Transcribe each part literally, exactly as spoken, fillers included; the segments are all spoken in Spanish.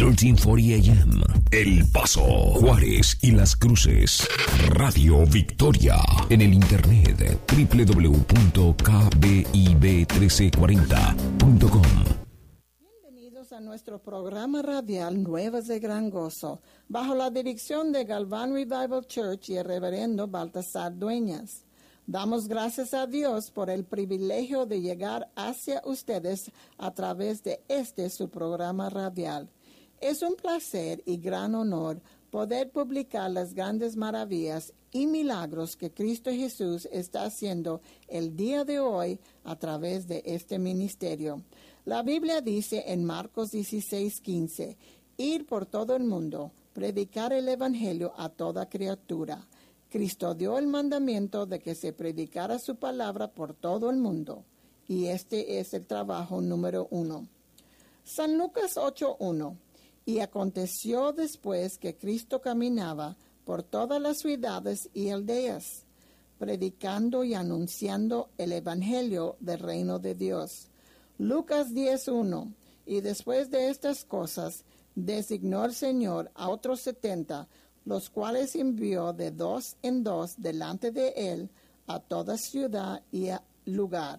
trece cuarenta A M, El Paso, Juárez y Las Cruces. Radio Victoria. En el internet doble u doble u doble u punto k b i b trece cuarenta punto com. Bienvenidos a nuestro programa radial Nuevas de Gran Gozo, bajo la dirección de Galván Revival Church y el reverendo Baltasar Dueñas. Damos gracias a Dios por el privilegio de llegar hacia ustedes a través de este su programa radial. Es un placer y gran honor poder publicar las grandes maravillas y milagros que Cristo Jesús está haciendo el día de hoy a través de este ministerio. La Biblia dice en Marcos dieciséis quince, ir por todo el mundo, predicar el evangelio a toda criatura. Cristo dio el mandamiento de que se predicara su palabra por todo el mundo, y este es el trabajo número uno. San Lucas ocho uno. Y aconteció después que Cristo caminaba por todas las ciudades y aldeas, predicando y anunciando el evangelio del reino de Dios. Lucas diez uno. Y después de estas cosas, designó el Señor a otros setenta, los cuales envió de dos en dos delante de él a toda ciudad y lugar.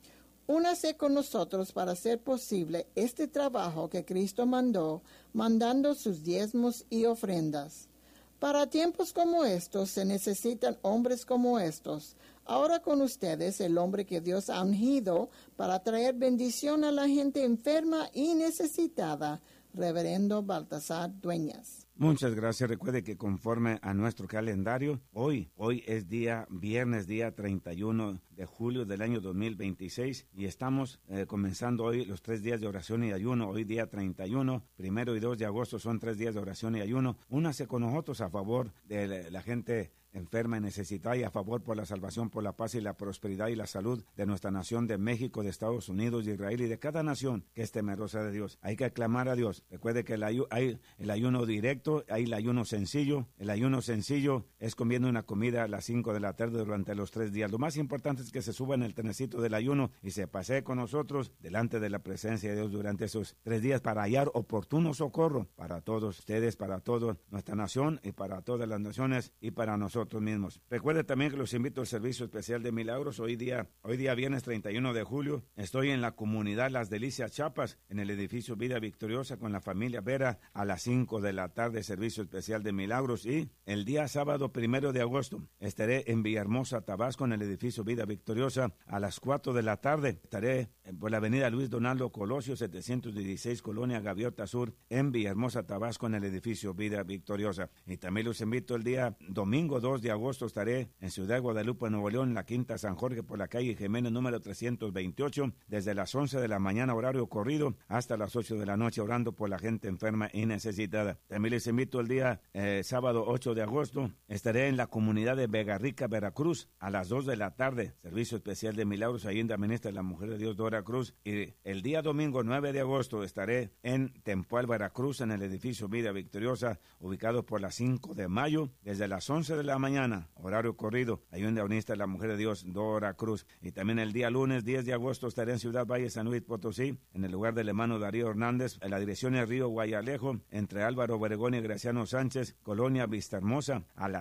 Únase con nosotros para hacer posible este trabajo que Cristo mandó, mandando sus diezmos y ofrendas. Para tiempos como estos se necesitan hombres como estos. Ahora con ustedes el hombre que Dios ha ungido para traer bendición a la gente enferma y necesitada, reverendo Baltasar Dueñas. Muchas gracias. Recuerde que conforme a nuestro calendario, hoy, hoy es día viernes, día treinta y uno de julio del año dos mil veintiséis, y estamos eh, comenzando hoy los tres días de oración y ayuno. Hoy día treinta y uno, primero y dos de agosto son tres días de oración y ayuno. Únase con nosotros a favor de la, la gente enferma y necesitada, y a favor por la salvación, por la paz y la prosperidad y la salud de nuestra nación, de México, de Estados Unidos, de Israel y de cada nación que es temerosa de Dios. Hay que aclamar a Dios. Recuerde que el ayu- hay el ayuno directo, hay el ayuno sencillo. El ayuno sencillo es comiendo una comida a las cinco de la tarde durante los tres días. Lo más importante es que se suba en el trenecito del ayuno y se pasee con nosotros delante de la presencia de Dios durante esos tres días para hallar oportuno socorro para todos ustedes, para toda nuestra nación y para todas las naciones y para nosotros mismos. Recuerde también que los invito al servicio especial de milagros. Hoy día, hoy día viernes treinta y uno de julio, estoy en la comunidad Las Delicias, Chiapas, en el edificio Vida Victoriosa con la familia Vera a las cinco de la tarde, servicio especial de milagros. Y el día sábado primero de agosto estaré en Villahermosa, Tabasco, en el edificio Vida Victoriosa a las cuatro de la tarde. Estaré por la avenida Luis Donaldo Colosio, setecientos dieciséis, Colonia Gaviota Sur, en Villahermosa, Tabasco, en el edificio Vida Victoriosa. Y también los invito el día domingo dos de agosto, estaré en Ciudad Guadalupe, Nuevo León, en la Quinta San Jorge, por la calle Jiménez número trescientos veintiocho, desde las once de la mañana, horario corrido, hasta las ocho de la noche, orando por la gente enferma y necesitada. También les invito el día eh, sábado ocho de agosto, estaré en la comunidad de Vega Rica, Veracruz, a las dos de la tarde, servicio especial de milagros, ahí en la ministra de la Mujer de Dios, Dora Cruz. Y el día domingo nueve de agosto estaré en Tempual, Veracruz, en el edificio Vida Victoriosa, ubicado por las cinco de mayo, desde las once de la mañana, horario corrido, ahí en la ministra de la Mujer de Dios, Dora Cruz. Y también el día lunes diez de agosto estaré en Ciudad Valle, San Luis Potosí, en el lugar del hermano Darío Hernández, en la dirección del río Guayalejo, entre Álvaro Obregón y Graciano Sánchez, Colonia Vistahermosa, a las